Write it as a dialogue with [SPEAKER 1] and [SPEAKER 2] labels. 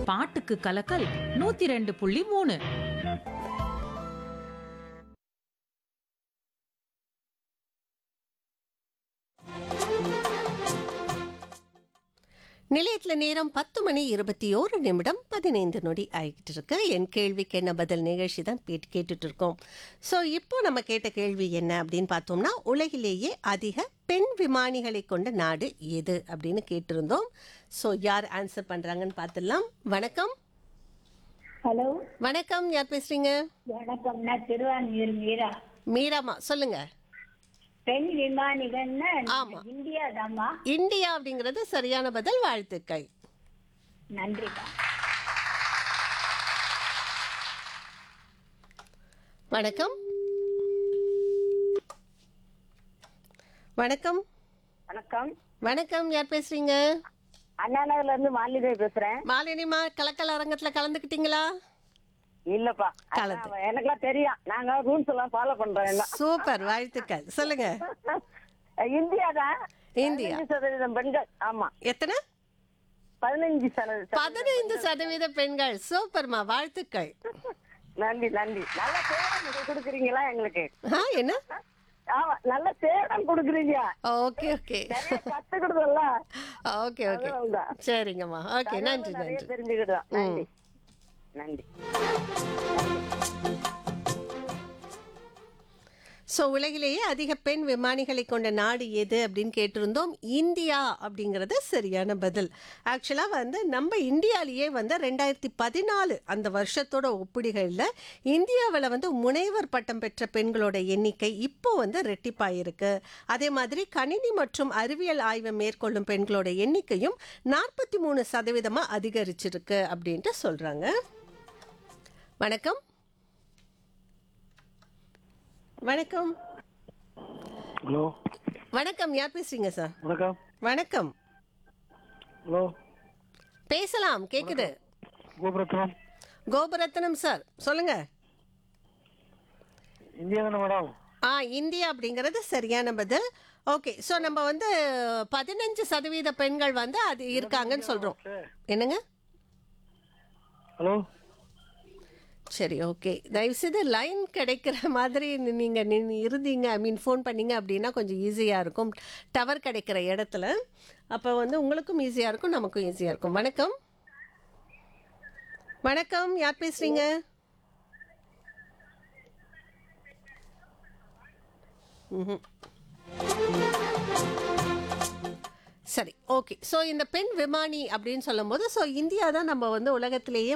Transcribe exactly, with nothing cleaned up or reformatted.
[SPEAKER 1] பாட்டுக்கு கலக்கல் நூத்தி ரெண்டு புள்ளி மூணு.
[SPEAKER 2] நிலையத்தில் நேரம் பத்து மணி இருபத்தி ஓரு நிமிடம் பதினைந்து நொடி ஆகிட்டு இருக்கு. என் கேள்விக்கு என்ன பதில் நிகழ்ச்சி தான் கேட்டு கேட்டுட்டு இருக்கோம். ஸோ இப்போ நம்ம கேட்ட கேள்வி என்ன அப்படின்னு பார்த்தோம்னா, உலகிலேயே அதிக பெண் விமானிகளை கொண்ட நாடு எது அப்படின்னு கேட்டிருந்தோம். ஸோ யார் ஆன்சர் பண்றாங்கன்னு பார்த்துடலாம். வணக்கம்.
[SPEAKER 3] ஹலோ
[SPEAKER 2] வணக்கம், யார் பேசுறீங்க?
[SPEAKER 3] வணக்கம், நான் திருவான்மியூர் மீரா.
[SPEAKER 2] மீராமா, சொல்லுங்க.
[SPEAKER 3] பெண் விமானிகள்னா
[SPEAKER 2] ஆமா.
[SPEAKER 3] இந்தியா தாமா.
[SPEAKER 2] இந்தியா அப்படிங்கிறது சரியான பதில். வாழ்த்துக்கள்.
[SPEAKER 3] நன்றிப்பா.
[SPEAKER 2] வணக்கம். வணக்கம்.
[SPEAKER 4] வணக்கம்.
[SPEAKER 2] வணக்கம், யார் பேசுறீங்க?
[SPEAKER 4] அண்ணா நகர்ல இருந்து மாலினி பேசுறேன்.
[SPEAKER 2] மாலினிமா, கலக்கல் அரங்கத்துல கலந்துக்கிட்டீங்களா?
[SPEAKER 4] இல்லப்பா,
[SPEAKER 2] கலந்து.
[SPEAKER 4] அதான் எனக்கெல்லாம் தெரியும். நாங்க ரூல்ஸ் எல்லாம் ஃபாலோ பண்றோம் எல்லாம்.
[SPEAKER 2] சூப்பர், வாழ்த்துக்கள். சொல்லுங்க.
[SPEAKER 4] இந்தியா தான்.
[SPEAKER 2] இந்தியா.
[SPEAKER 4] பதினஞ்சு சதவீதம் பெண்கள். ஆமா,
[SPEAKER 2] எத்தனை?
[SPEAKER 4] பதினஞ்சு சதவீதம்.
[SPEAKER 2] பதினைந்து சதவீத பெண்கள். சூப்பர்மா, வாழ்த்துக்கள்.
[SPEAKER 4] நன்றி நன்றி. நல்ல சேடம் கொடுக்குறீங்களா எங்களுக்கு?
[SPEAKER 2] ஆ, என்ன?
[SPEAKER 4] ஆமா, நல்ல சேடம் கொடுக்குறீங்க.
[SPEAKER 2] ஓகே ஓகே
[SPEAKER 4] நிறைய கத்துக்கிடுதல்ல.
[SPEAKER 2] ஓகே ஓகே
[SPEAKER 4] அதுதான்.
[SPEAKER 2] சரிங்கம்மா. ஓகே, நன்றி
[SPEAKER 4] நிறைய
[SPEAKER 2] நன்றி.
[SPEAKER 4] தெரிஞ்சுக்கிடுதோம். நன்றி நன்றி.
[SPEAKER 2] ஸோ உலகிலேயே அதிக பெண் விமானிகளை கொண்ட நாடு எது அப்படின்னு கேட்டிருந்தோம். இந்தியா அப்படிங்கிறது சரியான பதில். ஆக்சுவலாக வந்து நம்ம இந்தியாவிலேயே வந்து ரெண்டாயிரத்தி பதினாலு அந்த வருஷத்தோட ஒப்பிடுகளில் இந்தியாவில் வந்து முனைவர் பட்டம் பெற்ற பெண்களோட எண்ணிக்கை இப்போ வந்து ரெட்டிப்பாயிருக்கு. அதே மாதிரி கணினி மற்றும் அறிவியல் ஆய்வை மேற்கொள்ளும் பெண்களோட எண்ணிக்கையும் நாற்பத்தி மூணு சதவீதமாக அதிகரிச்சிருக்கு அப்படின்ட்டு சொல்கிறாங்க. வணக்கம். வணக்கம்.
[SPEAKER 5] ஹலோ
[SPEAKER 2] வணக்கம், யார் பேசுறீங்க சார்?
[SPEAKER 5] வணக்கம்.
[SPEAKER 2] வணக்கம்.
[SPEAKER 5] ஹலோ
[SPEAKER 2] பேசலாம், கேக்குது.
[SPEAKER 5] கோபுரத்னம்.
[SPEAKER 2] கோபுரத்னம் சார், சொல்லுங்க.
[SPEAKER 5] இந்தியா தானே மேடம்?
[SPEAKER 2] ஆ, இந்தியா அப்படிங்கிறது சரியான பதில். ஓகே, ஸோ நம்ம வந்து பதினஞ்சு சதவீத பெண்கள் வந்து அது இருக்காங்கன்னு சொல்றோம். என்னங்க?
[SPEAKER 5] ஹலோ
[SPEAKER 2] சரி, ஓகே. தயவுசெய்து லைன் கிடைக்கிற மாதிரி நீங்கள் நின்று இருந்தீங்க, ஐ மீன் ஃபோன் பண்ணீங்க அப்படின்னா கொஞ்சம் ஈஸியாக இருக்கும். டவர் கிடைக்கிற இடத்துல அப்போ வந்து உங்களுக்கும் ஈஸியாக இருக்கும், நமக்கும் ஈஸியாக இருக்கும். வணக்கம். வணக்கம், யார் பேசுறீங்க? ம். சரி, ஓகே. ஸோ இந்த பெண் விமானி அப்படின்னு சொல்லும் போது, ஸோ இந்தியா தான் நம்ம வந்து உலகத்திலேயே